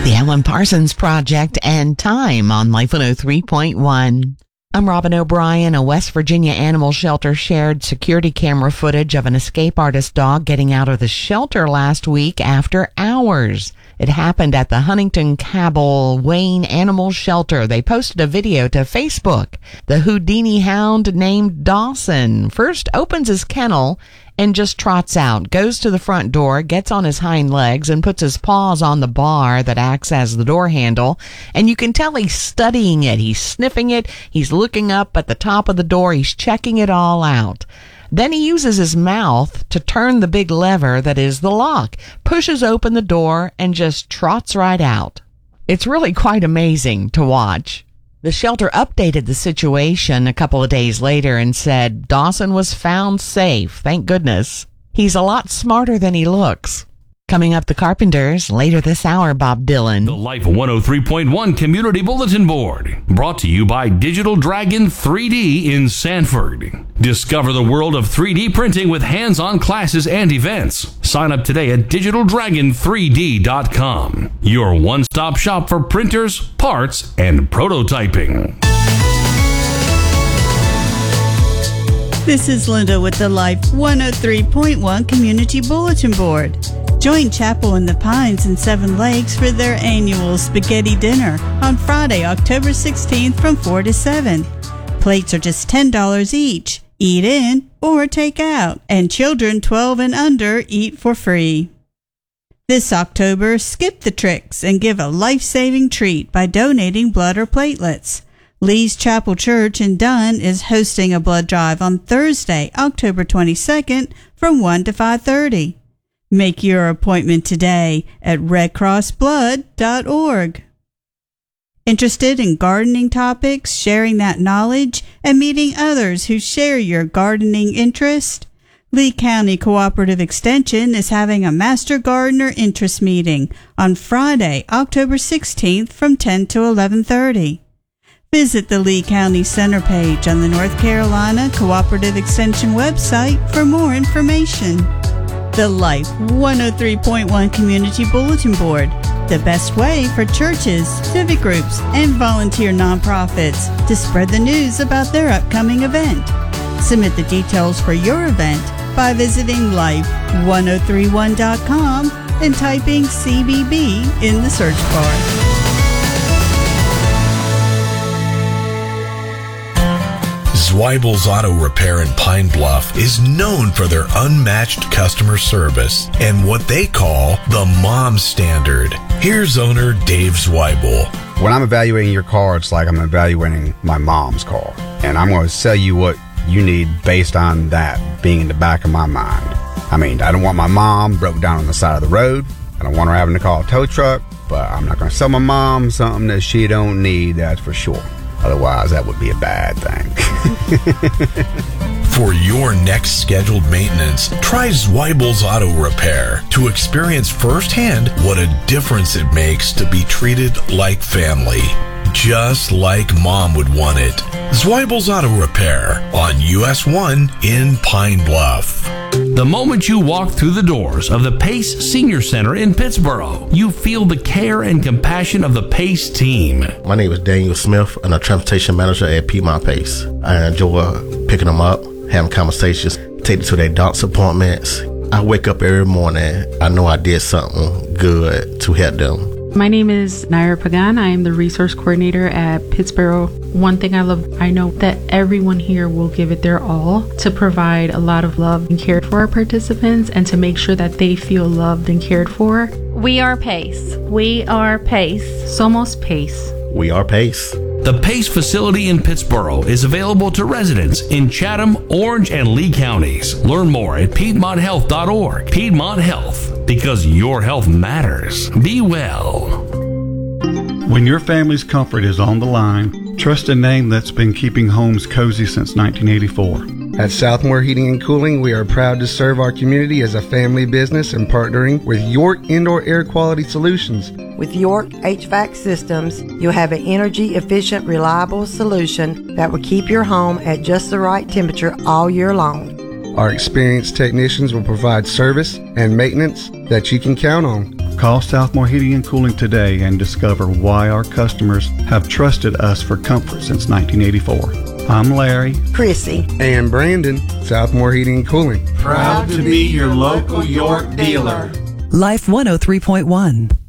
The Alan Parsons Project and Time on Life 103.1. I'm Robin O'Brien. A West Virginia animal shelter shared security camera footage of an escape artist dog getting out of the shelter last week after hours. It happened at the Huntington Cabell Wayne Animal Shelter. They posted a video to Facebook. The Houdini hound named Dawson first opens his kennel and just trots out, goes to the front door, gets on his hind legs, and puts his paws on the bar that acts as the door handle. And you can tell he's studying it. He's sniffing it. He's looking up at the top of the door. He's checking it all out. Then he uses his mouth to turn the big lever that is the lock, pushes open the door, and just trots right out. It's really quite amazing to watch. The shelter updated the situation a couple of days later and said Dawson was found safe. Thank goodness. He's a lot smarter than he looks. Coming up, the Carpenters. Later this hour, Bob Dylan. The Life 103.1 Community Bulletin Board. Brought to you by Digital Dragon 3D in Sanford. Discover the world of 3D printing with hands-on classes and events. Sign up today at digitaldragon3d.com. Your one-stop shop for printers, parts, and prototyping. This is Linda with the Life 103.1 Community Bulletin Board. Join Chapel in the Pines in Seven Lakes for their annual spaghetti dinner on Friday, October 16th from 4 to 7. Plates are just $10 each. Eat in or take out, and children 12 and under eat for free. This October, skip the tricks and give a life-saving treat by donating blood or platelets. Lee's Chapel Church in Dunn is hosting a blood drive on Thursday, October 22nd from 1 to 5:30. Make your appointment today at redcrossblood.org. Interested in gardening topics, sharing that knowledge, and meeting others who share your gardening interest? Lee County Cooperative Extension is having a Master Gardener Interest Meeting on Friday, October 16th from 10 to 11:30. Visit the Lee County Center page on the North Carolina Cooperative Extension website for more information. The Life 103.1 Community Bulletin Board, the best way for churches, civic groups, and volunteer nonprofits to spread the news about their upcoming event. Submit the details for your event by visiting life1031.com and typing CBB in the search bar. Zweibel's Auto Repair in Pine Bluff is known for their unmatched customer service and what they call the mom standard. Here's owner Dave Zweibel. When I'm evaluating your car, it's like I'm evaluating my mom's car. And I'm going to sell you what you need based on that being in the back of my mind. I mean, I don't want my mom broke down on the side of the road. I don't want her having to call a tow truck, but I'm not going to sell my mom something that she don't need, that's for sure. Otherwise, that would be a bad thing. For your next scheduled maintenance, try Zweibel's Auto Repair to experience firsthand what a difference it makes to be treated like family. Just like mom would want it. Zweibel's Auto Repair on US 1 in Pine Bluff. The moment you walk through the doors of the Pace Senior Center in Pittsboro, you feel the care and compassion of the Pace team. My name is Daniel Smith, and I'm a transportation manager at Piedmont Pace. I enjoy picking them up, having conversations, taking them to their doctor's appointments. I wake up every morning, I know I did something good to help them. My name is Naira Pagan. I am the resource coordinator at Pittsboro. One thing I love, I know that everyone here will give it their all to provide a lot of love and care for our participants and to make sure that they feel loved and cared for. We are Pace. We are Pace. Somos Pace. We are Pace. The Pace facility in Pittsboro is available to residents in Chatham, Orange, and Lee counties. Learn more at PiedmontHealth.org. Piedmont Health, because your health matters. Be well. When your family's comfort is on the line, trust a name that's been keeping homes cozy since 1984. At Southmore Heating and Cooling, we are proud to serve our community as a family business and partnering with York Indoor Air Quality Solutions. With York HVAC systems, you'll have an energy-efficient, reliable solution that will keep your home at just the right temperature all year long. Our experienced technicians will provide service and maintenance that you can count on. Call Southmore Heating and Cooling today and discover why our customers have trusted us for comfort since 1984. I'm Larry, Chrissy, and Brandon, Southmore Heating and Cooling. Proud to be your local York dealer. Life 103.1.